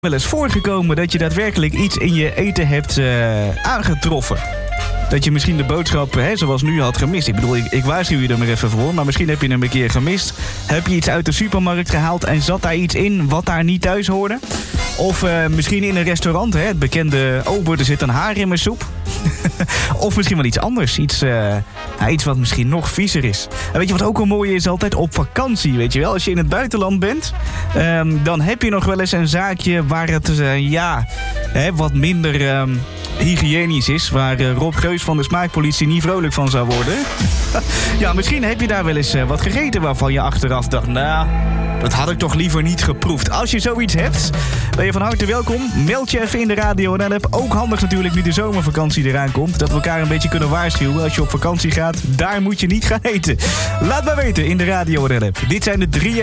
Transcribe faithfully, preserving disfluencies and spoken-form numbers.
Wel eens voorgekomen dat je daadwerkelijk iets in je eten hebt uh, aangetroffen. Dat je misschien de boodschap, hè, zoals nu, had gemist. Ik bedoel, ik, ik waarschuw je er maar even voor, maar misschien heb je hem een keer gemist. Heb je iets uit de supermarkt gehaald en zat daar iets in wat daar niet thuis hoorde? Of uh, misschien in een restaurant, hè, het bekende, oh, er zit een haar in mijn soep. Of misschien wel iets anders. Iets, uh, ja, iets wat misschien nog viezer is. En weet je wat ook wel mooi is? Altijd op vakantie, weet je wel. Als je in het buitenland bent, um, dan heb je nog wel eens een zaakje waar het uh, ja, hè, wat minder um, hygiënisch is. Waar uh, Rob Geus van de Smaakpolitie niet vrolijk van zou worden. Ja, misschien heb je daar wel eens uh, wat gegeten waarvan je achteraf dacht, nou, dat had ik toch liever niet geproefd. Als je zoiets hebt, ben je van harte welkom. Meld je even in de Radio N L-app. Ook handig natuurlijk nu de zomervakantie eraan komt. Dat we elkaar een beetje kunnen waarschuwen. Als je op vakantie gaat, daar moet je niet gaan eten. Laat maar weten in de Radio N L-app. Dit zijn de drie